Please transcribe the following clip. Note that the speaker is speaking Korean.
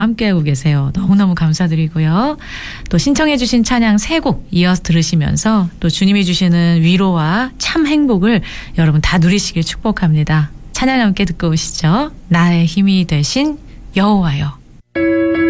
함께하고 계세요. 너무너무 감사드리고요. 또 신청해 주신 찬양 3곡 이어서 들으시면서 또 주님이 주시는 위로와 참 행복을 여러분 다 누리시길 축복합니다. 찬양 함께 듣고 오시죠. 나의 힘이 되신 여호와여.